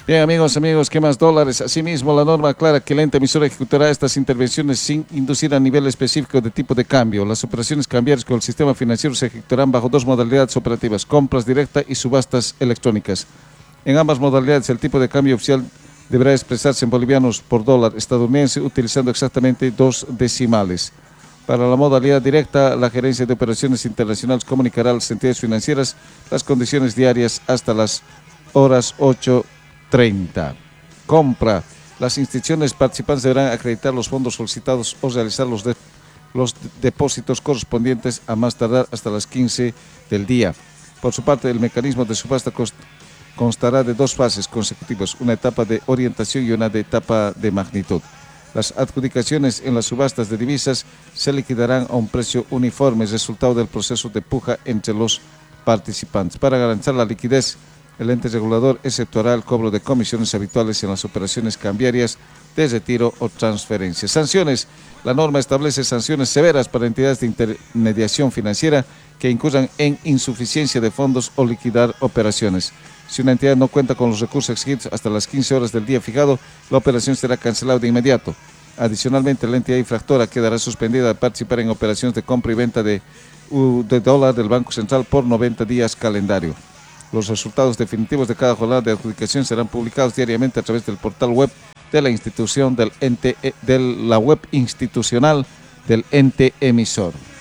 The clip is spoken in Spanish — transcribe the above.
Bien, amigos, ¿qué más dólares? Asimismo, la norma aclara que el ente emisor ejecutará estas intervenciones sin inducir a nivel específico de tipo de cambio. Las operaciones cambiarias con el sistema financiero se ejecutarán bajo dos modalidades operativas: compras directas y subastas electrónicas. En ambas modalidades, el tipo de cambio oficial deberá expresarse en bolivianos por dólar estadounidense utilizando exactamente 2 decimales. Para la modalidad directa, la Gerencia de Operaciones Internacionales comunicará a las entidades financieras las condiciones diarias hasta las horas 8:30. Compra. Las instituciones participantes deberán acreditar los fondos solicitados o realizar los depósitos correspondientes a más tardar hasta las 15 del día. Por su parte, el mecanismo de subasta constará de dos fases consecutivas, una etapa de orientación y una de etapa de magnitud. Las adjudicaciones en las subastas de divisas se liquidarán a un precio uniforme, resultado del proceso de puja entre los participantes. Para garantizar la liquidez, el ente regulador exceptuará el cobro de comisiones habituales en las operaciones cambiarias de retiro o transferencia. Sanciones. La norma establece sanciones severas para entidades de intermediación financiera que incurran en insuficiencia de fondos o liquidar operaciones. Si una entidad no cuenta con los recursos exigidos hasta las 15 horas del día fijado, la operación será cancelada de inmediato. Adicionalmente, la entidad infractora quedará suspendida de participar en operaciones de compra y venta de dólar del Banco Central por 90 días calendario. Los resultados definitivos de cada jornada de adjudicación serán publicados diariamente a través del portal web de la institución del ente, de la web institucional del ente emisor.